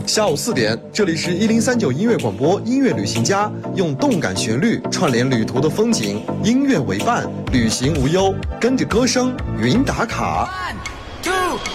下午4点，这里是1039音乐广播，音乐旅行家用动感旋律串联旅途的风景，音乐为伴，旅行无忧，跟着歌声云打卡。